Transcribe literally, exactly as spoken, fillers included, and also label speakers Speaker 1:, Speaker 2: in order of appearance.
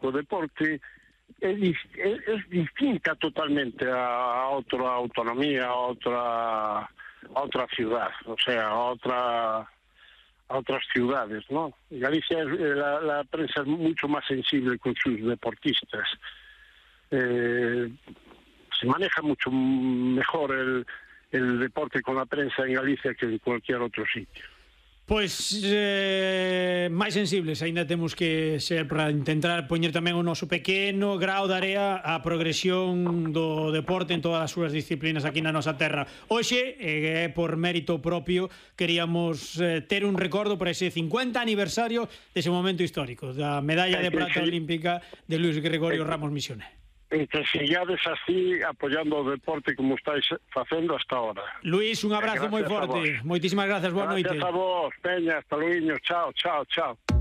Speaker 1: que o deporte é, é, é distinta totalmente a outra autonomía, a outra a outra ciudad, o sea, a outra a otras ciudades, ¿no? Galicia, la, la prensa es mucho más sensible con sus deportistas. Eh, se maneja mucho mejor el, el deporte con la prensa en Galicia que en cualquier otro sitio.
Speaker 2: Pois eh, máis sensibles aínda temos que ser para intentar poñer tamén o noso pequeno grao de area a progresión do deporte en todas as súas disciplinas aquí na nosa terra. Hoxe, eh, por mérito propio, queríamos eh, ter un recordo para ese cincuenta aniversario dese momento histórico da medalla de prata olímpica de Luis Gregorio Ramos Misiones.
Speaker 1: E que sigades así apoiando o deporte como estáis facendo hasta ahora.
Speaker 2: Luis, un abrazo moi forte. Moitísimas grazas, boa noite.
Speaker 1: Gracias a vos, Peña, hasta luego, chao, chao, chao.